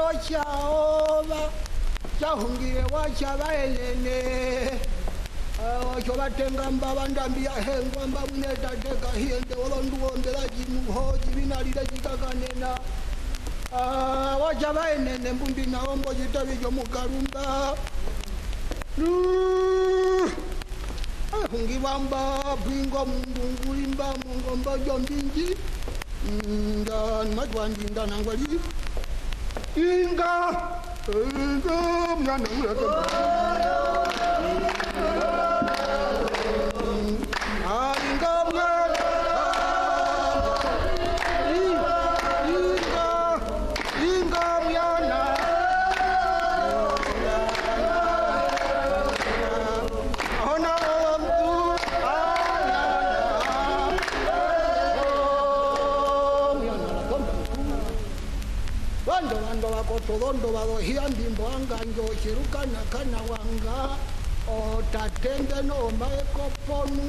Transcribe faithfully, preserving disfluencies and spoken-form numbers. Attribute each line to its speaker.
Speaker 1: chaoba chahungire wachabaenene chobatenga mbabandambi yahengwa mbabunetateeka hiende olonduwombera jimuhoji binalire jikakanena wachabaenene mbundi naombo jitabijo mukalumba hungibamba bwingo mundungulimba mungombo jombinji ndan majwandinda nangwali inga inga mwana mwana inga mwana inga inga mwana todondo badohia ndimbo anga njo chirukana kana wanga o tatende no maeko ponu